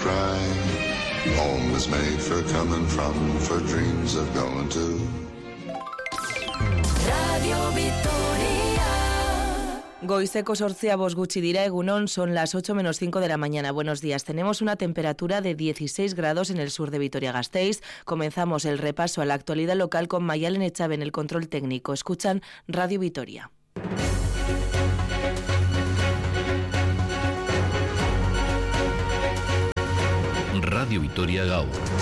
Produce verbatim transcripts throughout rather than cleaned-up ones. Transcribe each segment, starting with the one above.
cry. Home is made for coming from, for dreams of going to. Radio Vitoria. Goizeko sortzea bost gutxi dira, egunon, son las ocho menos cinco de la mañana. Buenos días. Tenemos una temperatura de dieciséis grados en el sur de Vitoria-Gasteiz. Comenzamos el repaso a la actualidad local con Mayalen Echave en el control técnico. Escuchan Radio Vitoria. Radio Vitoria Gaur.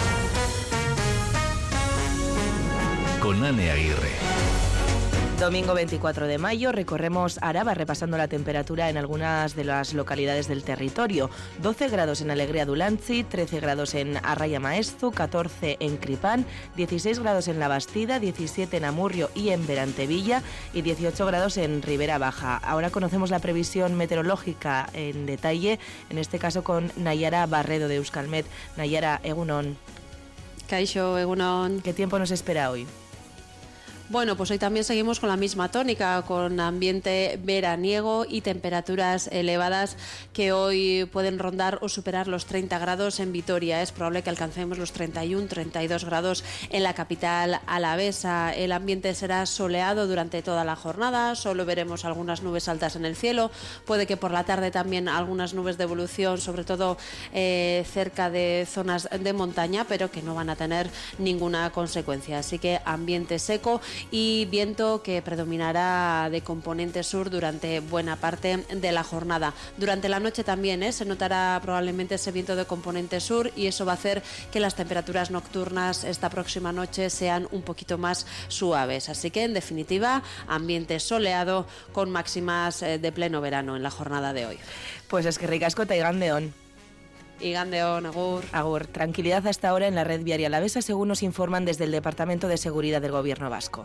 Con Ane Aguirre. Domingo veinticuatro de mayo recorremos Araba repasando la temperatura en algunas de las localidades del territorio. doce grados en Alegría Dulantzi, trece grados en Arraya Maeztu, catorce en Cripán, dieciséis grados en La Bastida, diecisiete en Amurrio y en Berantevilla y dieciocho grados en Ribera Baja. Ahora conocemos la previsión meteorológica en detalle, en este caso con Nayara Barredo de Euskalmet. Nayara, egunon. Kaixo, egunon. ¿Qué tiempo nos espera hoy? Bueno, pues hoy también seguimos con la misma tónica, con ambiente veraniego y temperaturas elevadas que hoy pueden rondar o superar los treinta grados en Vitoria. Es probable que alcancemos los treinta y uno, treinta y dos grados en la capital alavesa. El ambiente será soleado durante toda la jornada, solo veremos algunas nubes altas en el cielo. Puede que por la tarde también algunas nubes de evolución, sobre todo eh, cerca de zonas de montaña, pero que no van a tener ninguna consecuencia. Así que ambiente seco y viento que predominará de componente sur durante buena parte de la jornada. Durante la noche también ¿eh? se notará probablemente ese viento de componente sur y eso va a hacer que las temperaturas nocturnas esta próxima noche sean un poquito más suaves. Así que en definitiva, ambiente soleado con máximas eh, de pleno verano en la jornada de hoy. Pues es que ricasco taigandeón. Y Gandeón, agur. Agur. Tranquilidad hasta ahora en la red viaria alavesa, según nos informan desde el Departamento de Seguridad del Gobierno vasco.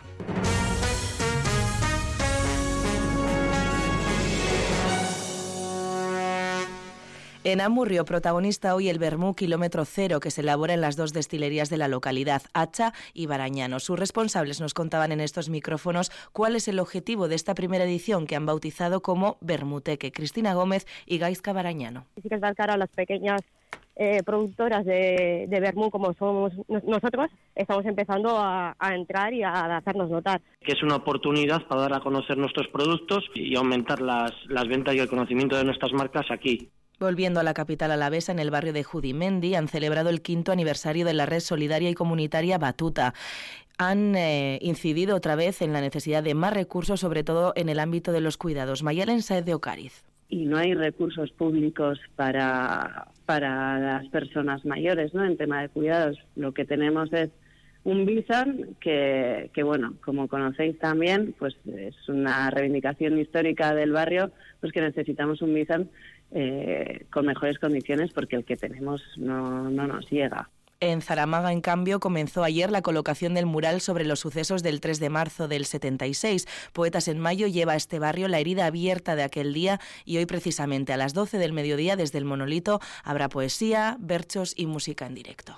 En Amurrio, protagonista hoy el vermú kilómetro cero que se elabora en las dos destilerías de la localidad, Hacha y Barañano. Sus responsables nos contaban en estos micrófonos cuál es el objetivo de esta primera edición que han bautizado como Vermuteque. Cristina Gómez y Gaizka Barañano. Sí que es dar cara a las pequeñas eh, productoras de, de vermú como somos nosotros, estamos empezando a, a entrar y a hacernos notar. Que es una oportunidad para dar a conocer nuestros productos y aumentar las, las ventas y el conocimiento de nuestras marcas aquí. Volviendo a la capital alavesa, en el barrio de Judimendi, han celebrado el quinto aniversario de la red solidaria y comunitaria Batuta. Han eh, incidido otra vez en la necesidad de más recursos, sobre todo en el ámbito de los cuidados. Mayalen Saez de Ocariz. Y no hay recursos públicos para, para las personas mayores, ¿no? En tema de cuidados, lo que tenemos es un Bizan que, que, bueno, como conocéis también, pues es una reivindicación histórica del barrio, pues que necesitamos un Bizan eh, con mejores condiciones porque el que tenemos no, no nos llega. En Zaramaga, en cambio, comenzó ayer la colocación del mural sobre los sucesos del tres de marzo del setenta y seis. Poetas en Mayo lleva a este barrio la herida abierta de aquel día y hoy precisamente a las doce del mediodía desde el monolito habrá poesía, versos y música en directo.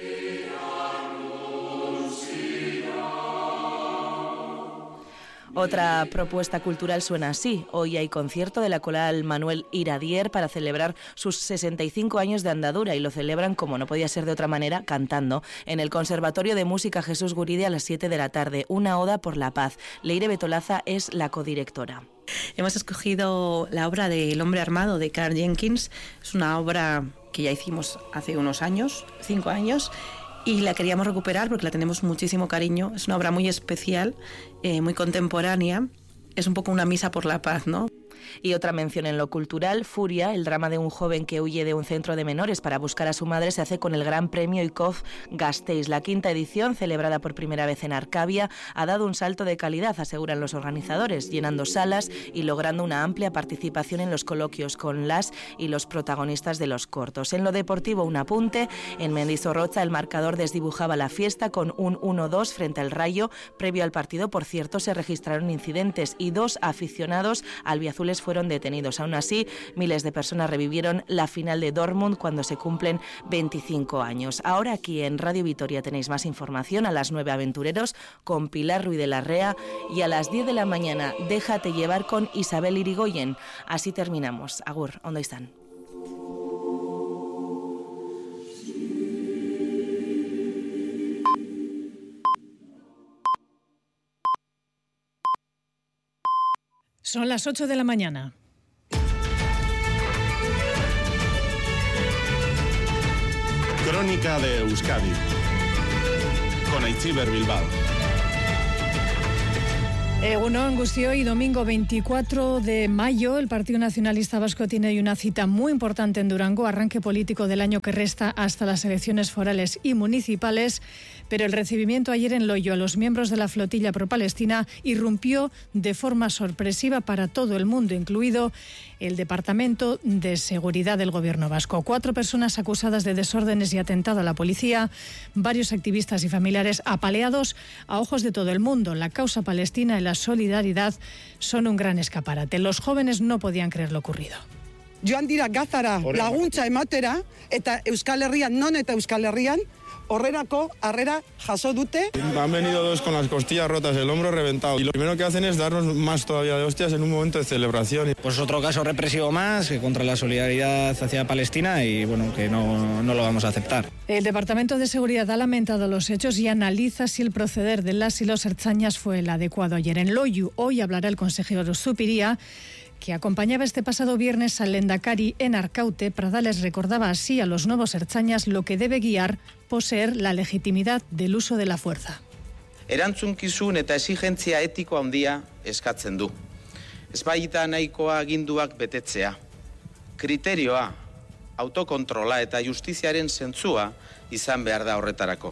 Otra propuesta cultural suena así. Hoy hay concierto de la coral Manuel Iradier para celebrar sus sesenta y cinco años de andadura y lo celebran, como no podía ser de otra manera, cantando en el Conservatorio de Música Jesús Guridi a las siete de la tarde. Una oda por la paz. Leire Betolaza es la codirectora. Hemos escogido la obra de El hombre armado de Karl Jenkins. Es una obra que ya hicimos hace unos años, cinco años, y la queríamos recuperar porque la tenemos muchísimo cariño. Es una obra muy especial, eh, muy contemporánea. Es un poco una misa por la paz, ¿no? Y otra mención en lo cultural, Furia, el drama de un joven que huye de un centro de menores para buscar a su madre, se hace con el Gran Premio I C O F Gasteiz. La quinta edición, celebrada por primera vez en Arcavia, ha dado un salto de calidad, aseguran los organizadores, llenando salas y logrando una amplia participación en los coloquios con las y los protagonistas de los cortos. En lo deportivo, un apunte, en Mendizorroza el marcador desdibujaba la fiesta con un uno dos frente al Rayo. Previo al partido, por cierto, se registraron incidentes y dos aficionados albiazules fueron detenidos. Aún así, miles de personas revivieron la final de Dortmund cuando se cumplen veinticinco años. Ahora aquí en Radio Vitoria tenéis más información a las nueve Aventureros con Pilar Ruiz de la Rea y a las diez de la mañana Déjate llevar con Isabel Irigoyen. Así terminamos. Agur, ¿dónde están? Son las ocho de la mañana. Crónica de Euskadi con Aitziber Bilbao. Egunon, Guztioi, y domingo veinticuatro de mayo el Partido Nacionalista Vasco tiene hoy una cita muy importante en Durango, arranque político del año que resta hasta las elecciones forales y municipales, pero el recibimiento ayer en Loio a los miembros de la flotilla pro-palestina irrumpió de forma sorpresiva para todo el mundo, incluido el Departamento de Seguridad del Gobierno vasco. Cuatro personas acusadas de desórdenes y atentado a la policía, varios activistas y familiares apaleados a ojos de todo el mundo. La causa palestina y la solidaridad son un gran escaparate. Los jóvenes no podían creer lo ocurrido. Joan dira Gazara laguntza ematera eta Euskal Herrian non eta Euskal Herrian horrerako harrera jaso dute. Han venido dos con las costillas rotas, el hombro reventado, y lo primero que hacen es darnos más todavía de hostias en un momento de celebración. Pues otro caso represivo más contra la solidaridad hacia Palestina y bueno, que no, no lo vamos a aceptar. El Departamento de Seguridad ha lamentado los hechos y analiza si el proceder de las y los ertzainas fue el adecuado ayer. En Loiu hoy hablará el consejero Zupiria, que acompañaba este pasado viernes al Lehendakari en Arkaute. Pradales recordaba así a los nuevos ertzainas lo que debe guiar, poseer la legitimidad del uso de la fuerza. Erantzunkizun eta exigentzia etiko handia eskatzen du. Ez baita nahikoa aginduak betetzea. Kriterioa, autokontrola eta justiziaren zentzua izan behar da horretarako.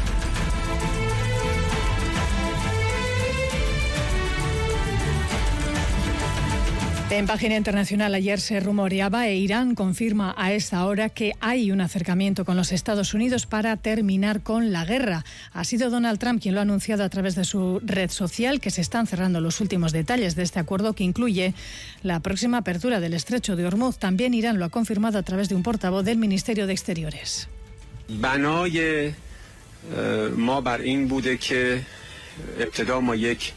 En página internacional ayer se rumoreaba e Irán confirma a esta hora que hay un acercamiento con los Estados Unidos para terminar con la guerra. Ha sido Donald Trump quien lo ha anunciado a través de su red social, que se están cerrando los últimos detalles de este acuerdo que incluye la próxima apertura del estrecho de Hormuz. También Irán lo ha confirmado a través de un portavoz del Ministerio de Exteriores. بنای ما بر این بوده که ابتدا ما یک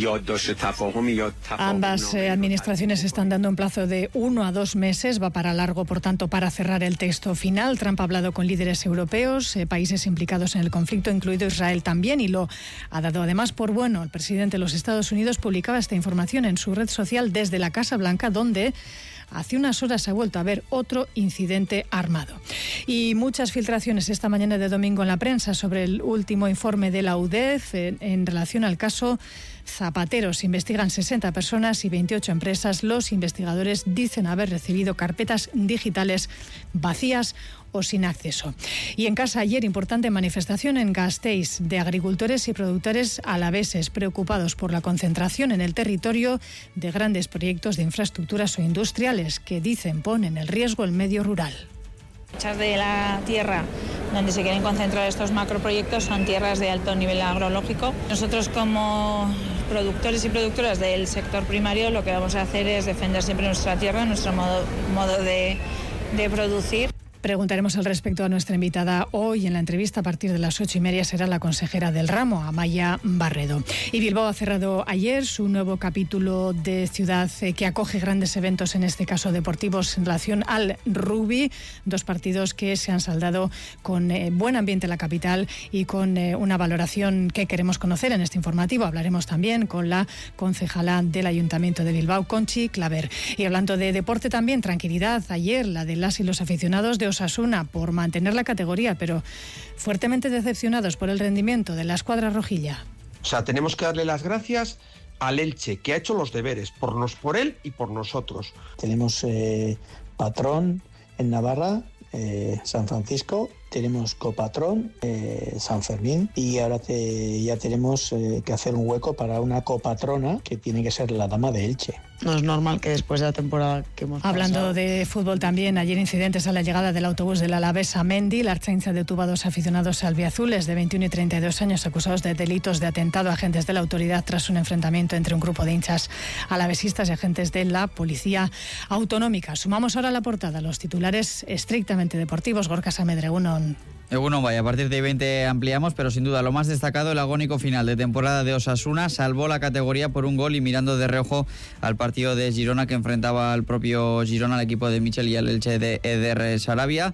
Ambas eh, administraciones están dando un plazo de uno a dos meses, va para largo, por tanto, para cerrar el texto final. Trump ha hablado con líderes europeos, eh, países implicados en el conflicto, incluido Israel también, y lo ha dado además por bueno. El presidente de los Estados Unidos publicaba esta información en su red social desde la Casa Blanca, donde hace unas horas se ha vuelto a ver otro incidente armado. Y muchas filtraciones esta mañana de domingo en la prensa sobre el último informe de la U D E F en, en relación al caso Zapatero. Se investigan sesenta personas y veintiocho empresas. Los investigadores dicen haber recibido carpetas digitales vacías o sin acceso. Y en casa ayer, importante manifestación en Gasteiz de agricultores y productores alaveses preocupados por la concentración en el territorio de grandes proyectos de infraestructuras o industriales que dicen ponen en riesgo el medio rural. Muchas de la tierra donde se quieren concentrar estos macroproyectos son tierras de alto nivel agrológico. Nosotros, como productores y productoras del sector primario, lo que vamos a hacer es defender siempre nuestra tierra, nuestro modo, modo de, de producir. Preguntaremos al respecto a nuestra invitada hoy en la entrevista. A partir de las ocho y media será la consejera del ramo, Amaya Barredo. Y Bilbao ha cerrado ayer su nuevo capítulo de ciudad eh, que acoge grandes eventos, en este caso deportivos, en relación al rugby. Dos partidos que se han saldado con eh, buen ambiente en la capital y con eh, una valoración que queremos conocer en este informativo. Hablaremos también con la concejala del Ayuntamiento de Bilbao, Conchi Claver. Y hablando de deporte también, tranquilidad ayer, la de las y los aficionados de Osasuna por mantener la categoría, pero fuertemente decepcionados por el rendimiento de la escuadra rojilla. O sea, tenemos que darle las gracias al Elche, que ha hecho los deberes, por, nos, por él y por nosotros. Tenemos eh, patrón en Navarra, eh, San Francisco, tenemos copatrón, eh, San Fermín, y ahora te, ya tenemos eh, que hacer un hueco para una copatrona que tiene que ser la dama de Elche. No es normal que después de la temporada que hemos Hablando pasado... de fútbol también, ayer incidentes a la llegada del autobús del Alavés a Mendi. La Ertzaintza detuvo a dos aficionados albiazules de veintiuno y treinta y dos años acusados de delitos de atentado a agentes de la autoridad tras un enfrentamiento entre un grupo de hinchas alavesistas y agentes de la Policía Autonómica. Sumamos ahora la portada, los titulares estrictamente deportivos. Gorka Saavedra, uno... Egunon, vaya, a partir de veinte ampliamos, pero sin duda lo más destacado, el agónico final de temporada de Osasuna. Salvó la categoría por un gol y mirando de reojo al partido de Girona, que enfrentaba al propio Girona, al equipo de Michel y al Elche de Eder Sarabia.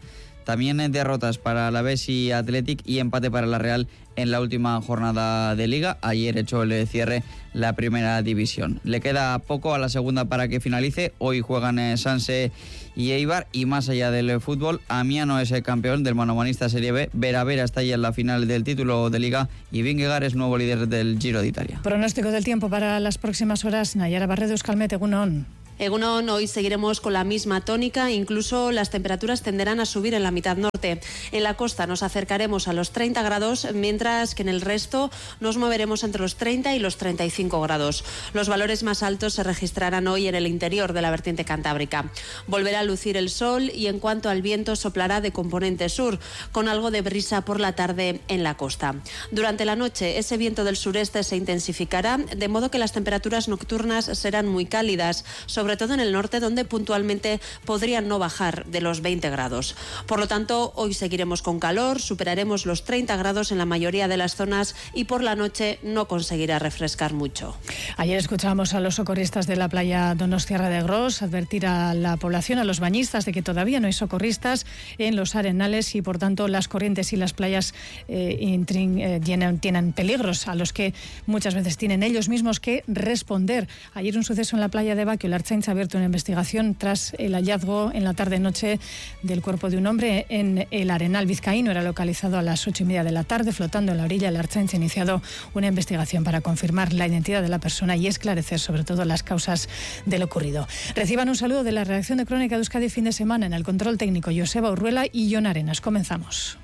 También derrotas para Alavés y Athletic y empate para la Real en la última jornada de Liga. Ayer echó el cierre la primera división. Le queda poco a la segunda para que finalice. Hoy juegan eh, Sanse y Eibar. Y más allá del fútbol, Amiano es el campeón del manomanista Serie B. Veravera está ya en la final del título de Liga. Y Vingegaard es nuevo líder del Giro de Italia. Pronóstico del tiempo para las próximas horas. Nayara Barredo, Euskalmet, Egunon. Egunon, hoy seguiremos con la misma tónica, incluso las temperaturas tenderán a subir en la mitad norte. En la costa nos acercaremos a los treinta grados, mientras que en el resto nos moveremos entre los treinta y los treinta y cinco grados. Los valores más altos se registrarán hoy en el interior de la vertiente cantábrica. Volverá a lucir el sol y en cuanto al viento soplará de componente sur, con algo de brisa por la tarde en la costa. Durante la noche ese viento del sureste se intensificará, de modo que las temperaturas nocturnas serán muy cálidas, sobre sobre todo en el norte, donde puntualmente podrían no bajar de los veinte grados. Por lo tanto, hoy seguiremos con calor, superaremos los treinta grados en la mayoría de las zonas y por la noche no conseguirá refrescar mucho. Ayer escuchábamos a los socorristas de la playa Donostiarra de Gros advertir a la población, a los bañistas, de que todavía no hay socorristas en los arenales y, por tanto, las corrientes y las playas eh, intrin, eh, tienen, tienen peligros a los que muchas veces tienen ellos mismos que responder. Ayer un suceso en la playa de Baquio, la Ertzaintza ha abierto una investigación tras el hallazgo en la tarde-noche del cuerpo de un hombre en el Arenal vizcaíno. Era localizado a las ocho y media de la tarde, flotando en la orilla. La Ertzaintza ha iniciado una investigación para confirmar la identidad de la persona y esclarecer sobre todo las causas del ocurrido. Reciban un saludo de la redacción de Crónica de Euskadi fin de semana. En el control técnico, Joseba Urruela y Jon Arenas. Comenzamos.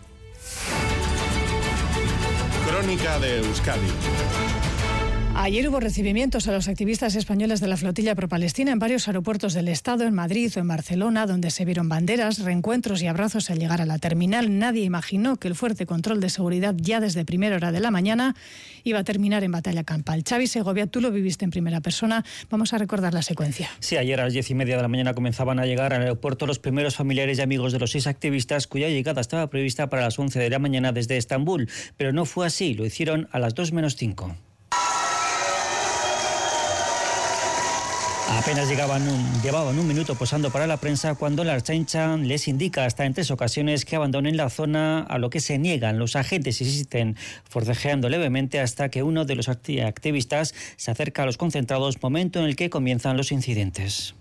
Crónica de Euskadi. Ayer hubo recibimientos a los activistas españoles de la flotilla pro-palestina en varios aeropuertos del Estado, en Madrid o en Barcelona, donde se vieron banderas, reencuentros y abrazos al llegar a la terminal. Nadie imaginó que el fuerte control de seguridad ya desde primera hora de la mañana iba a terminar en batalla campal. Xavi Segovia, tú lo viviste en primera persona. Vamos a recordar la secuencia. Sí, ayer a las diez y media de la mañana comenzaban a llegar al aeropuerto los primeros familiares y amigos de los seis activistas, cuya llegada estaba prevista para las once de la mañana desde Estambul. Pero no fue así, lo hicieron a las dos menos cinco. Apenas llegaban un, llevaban un minuto posando para la prensa cuando la Ertzaintza les indica hasta en tres ocasiones que abandonen la zona, a lo que se niegan. Los agentes insisten, forcejeando levemente hasta que uno de los activistas se acerca a los concentrados, momento en el que comienzan los incidentes.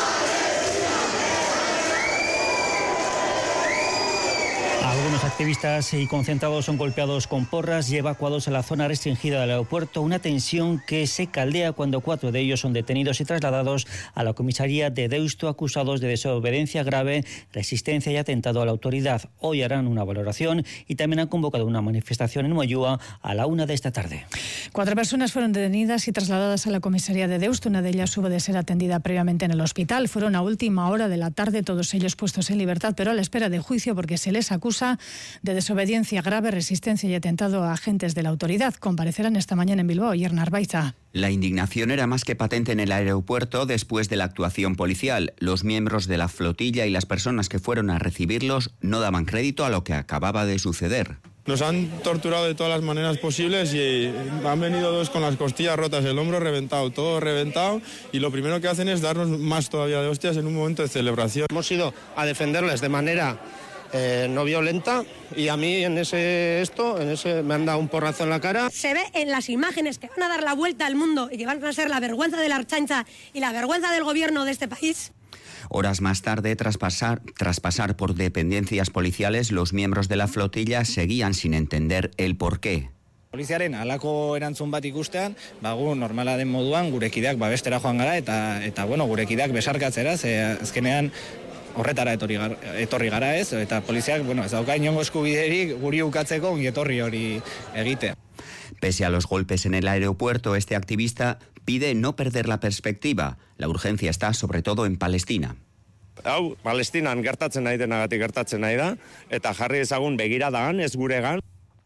Algunos activistas y concentrados son golpeados con porras y evacuados a la zona restringida del aeropuerto, una tensión que se caldea cuando cuatro de ellos son detenidos y trasladados a la comisaría de Deusto acusados de desobediencia grave, resistencia y atentado a la autoridad. Hoy harán una valoración y también han convocado una manifestación en Moyúa a la una de esta tarde. Cuatro personas fueron detenidas y trasladadas a la comisaría de Deusto. Una de ellas hubo de ser atendida previamente en el hospital. Fueron a última hora de la tarde, todos ellos puestos en libertad, pero a la espera de juicio porque se les acusa de desobediencia grave, resistencia y atentado a agentes de la autoridad. Comparecerán esta mañana en Bilbao. Yerna Arbaiza. La indignación era más que patente en el aeropuerto después de la actuación policial. Los miembros de la flotilla y las personas que fueron a recibirlos no daban crédito a lo que acababa de suceder. Nos han torturado de todas las maneras posibles y han venido dos con las costillas rotas, el hombro reventado, todo reventado, y lo primero que hacen es darnos más todavía de hostias en un momento de celebración. Hemos ido a defenderles de manera Eh, no violenta y a mí en ese esto en ese me han dado un porrazo en la cara. Se ve en las imágenes que van a dar la vuelta al mundo y que van a ser la vergüenza de la Ertzaintza y la vergüenza del gobierno de este país. Horas más tarde, tras pasar, tras pasar por dependencias policiales, los miembros de la flotilla seguían sin entender el porqué. Poliziaren halako erantzun bat ikustean, ba gu normala den moduan gurekideak babestera joan gara eta eta bueno, gurekideak besarkatzera, ze azkenean horretara etorri gara, etorri gara ez, eta poliziak, bueno, ez dauka inongo eskubiderik guri ukatzeko ongi etorri hori egite. Pese a los golpes en el aeropuerto, este activista pide no perder la perspectiva. La urgencia está sobre todo en Palestina. Hau, Palestinan gertatzen nahi denagatik gertatzen nahi da, eta jarri ezagun begiradagan, ez guregan.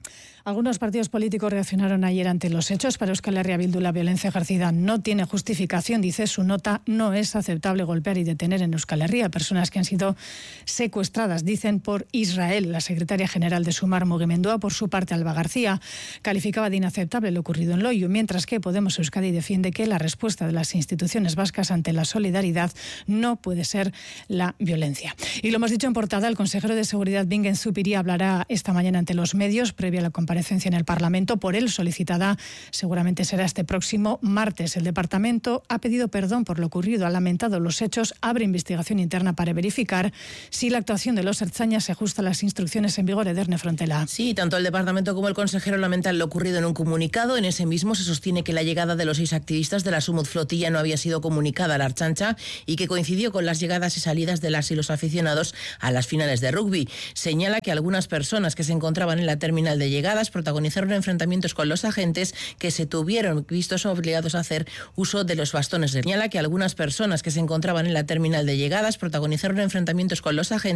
Algunos partidos políticos reaccionaron ayer ante los hechos. Para Euskal Herria Bildu, la violencia ejercida no tiene justificación. Dice su nota: no es aceptable golpear y detener en Euskal Herria personas que han sido secuestradas, dicen, por Israel. La secretaria general de Sumar, Mugimendua, por su parte, Alba García, calificaba de inaceptable lo ocurrido en Loiu, mientras que Podemos Euskadi defiende que la respuesta de las instituciones vascas ante la solidaridad no puede ser la violencia. Y lo hemos dicho en portada, el consejero de Seguridad, Bingen Zupiria, hablará esta mañana ante los medios previa a la comparecencia en el Parlamento, por él solicitada, seguramente será este próximo martes. El departamento ha pedido perdón por lo ocurrido, ha lamentado los hechos, abre investigación interna para verificar si la actuación de los ertzainas se ajusta a las instrucciones en vigor. Ederne Frontela. Sí, tanto el departamento como el consejero lamentan lo ocurrido en un comunicado. En ese mismo se sostiene que la llegada de los seis activistas de la Sumut Flotilla no había sido comunicada a la Ertzaintza y que coincidió con las llegadas y salidas de las y los aficionados a las finales de rugby. Señala que algunas personas que se encontraban en la terminal de llegadas protagonizaron enfrentamientos con los agentes, que se tuvieron vistos obligados a hacer uso de los bastones. Señala que algunas personas que se encontraban en la terminal de llegadas protagonizaron enfrentamientos con los agentes